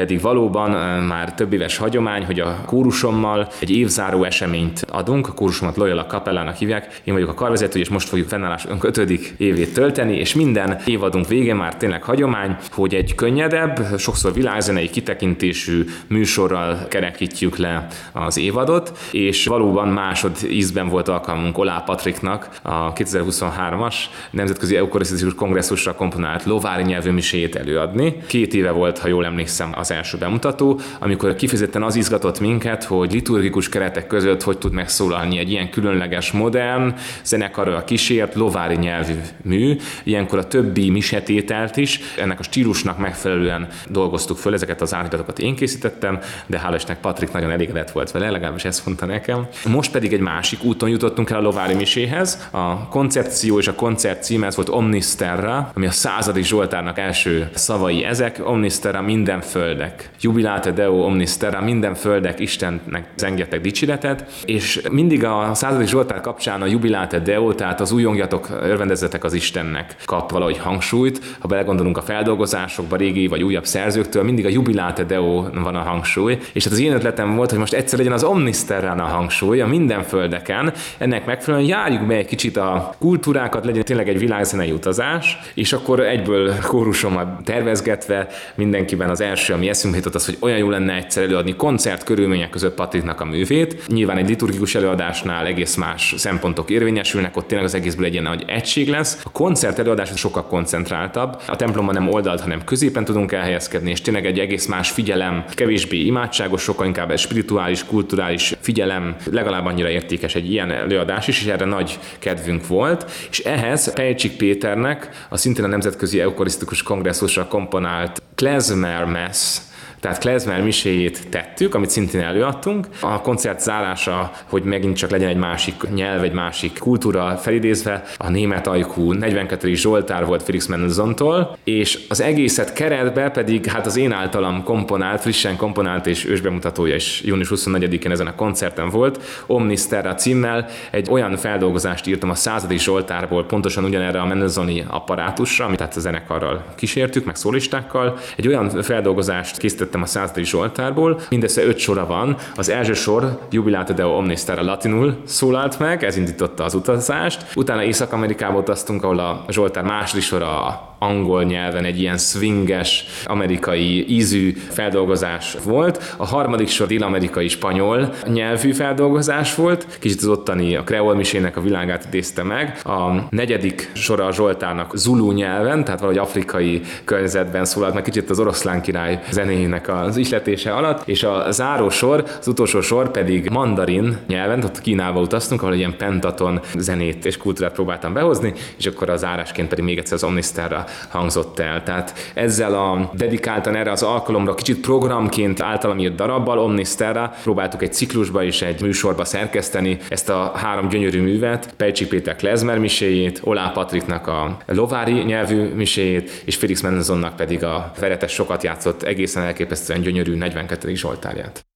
pedig valóban már több éves hagyomány, hogy a kórusommal egy évzáró eseményt adunk, a kórusomat Loyola Kapellának hívják, én vagyok a karvezető, és most fogjuk fennállásunk 5. évét tölteni, és minden évadunk végén már tényleg hagyomány, hogy egy könnyedebb, sokszor világzenei kitekintésű műsorral kerekítjük le az évadot, és valóban másod ízben volt alkalmunk Olá Patriknak a 2023-as Nemzetközi Eukarisztikus Kongresszusra komponált lovári nyelvű miséjét előadni. 2 éve volt, ha jól emlékszem, az első bemutató, amikor kifejezetten az izgatott minket, hogy liturgikus keretek között hogy tud megszólalni egy ilyen különleges, modern, zenekarral kísért, lovári nyelvű mű. Ilyenkor a többi misetételt is ennek a stílusnak megfelelően dolgoztuk föl, ezeket az átiratokat én készítettem, de hála Istennek Patrik nagyon elégedett volt vele, legalábbis ezt mondta nekem. Most pedig egy másik úton jutottunk el a lovári miséhez. A koncepció és a koncert címe ez volt Omnis Terra, ami a 100. Zsoltárnak első szavai ezek, Omnis Terra, minden földek. Jubilate Deo Omnis Terra, minden földek, Istennek zengjetek dicséretet, és mindig a 100. Zsoltár kapcsán a Jubilate Deo, tehát az újongjatok, örvendezzetek az Istennek kap valahogy hangsúlyt. Ha belegondolunk a feldolgozásokba, régi vagy újabb szerzőktől, mindig a Jubilate Deo van a hangsúly, és hát az én ötletem volt, hogy most egyszer legyen az Omnis Terrán a hangsúly, a minden földeken. Ennek megfelelően járjuk be egy kicsit a kultúrákat, legyen tényleg egy világzenei utazás, és akkor egyből kórusommal tervezgetve mindenkiben az első, ami eszünkbe jutott, az, hogy olyan jó lenne egyszer előadni koncert körülmények között Patriknak a művét. Nyilván egy liturgikus előadásnál egész más szempontok érvényesülnek, ott tényleg az egészből egy ilyen nagy egység lesz. A koncert előadás sokkal koncentráltabb. A templomban nem oldalt, hanem középen tudunk elhelyezkedni, és tényleg egy egész más figyelem, kevésbé imádságos, sokkal inkább egy spirituális, kulturális figyelem, legalább annyira értékes egy ilyen előadás is, és erre nagy kedvünk volt. És ehhez Pejcsik Péternek a szintén a Nemzetközi Eukarisztikus Kongresszusra komponált Klezmer Mass, tehát klezmer miséjét tettük, amit szintén előadtunk. A koncert zárása, hogy megint csak legyen egy másik nyelv, egy másik kultúra felidézve, a német ajkú 42. Zsoltár volt Felix Mendelssohn-tól, és az egészet keretbe pedig hát az én általam komponált, frissen komponált és ősbemutatója is június 24-én ezen a koncerten volt, Omnis Terra címmel egy olyan feldolgozást írtam a 100. Zsoltárból, pontosan ugyanerre a Mendelssohn-i apparátusra, amit tehát a zenekarral kísértük, meg szólistákkal. Egy olyan feldolgozást készítettem a 100. Zsoltárból, mindössze 5 sora van. Az első sor, Jubilate Deo Omnis Terra latinul szólalt meg, ez indította az utazást. Utána Észak-Amerikába utaztunk, ahol a Zsoltár második sora angol nyelven egy ilyen swinges, amerikai ízű feldolgozás volt. A harmadik sor dél-amerikai spanyol nyelvű feldolgozás volt. Kicsit az ottani a kreol misének a világát idézte meg. A negyedik sora a Zsoltárnak zulu nyelven, tehát valahogy afrikai környezetben szólalt meg, kicsit az oroszlán király zenéjének az ihletése alatt, és a záró sor, az utolsó sor pedig mandarin nyelven, ott Kínába utaztunk, ahol egy ilyen pentaton zenét és kultúrát próbáltam behozni, és akkor a zárásként pedig még egyszer az Omnis Terra hangzott el. Tehát ezzel a dedikáltan erre az alkalomra kicsit programként általam írt darabbal, Omnis Terra, próbáltuk egy ciklusba és egy műsorba szerkeszteni ezt a 3 gyönyörű művet, Pejcsik Péter klezmer miséjét, Olá Patriknak a lovári nyelvű miséjét, és Felix Mendelssohnnak pedig a Veretes sokat játszott egészen elképesztően gyönyörű 42. Zsoltárját.